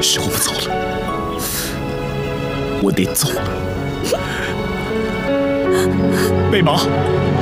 时候不早了，我得走了。贝芒。